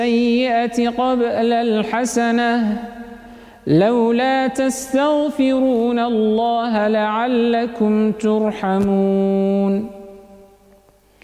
السيئة قبل الحسنة لولا تستغفرون الله لعلكم ترحمون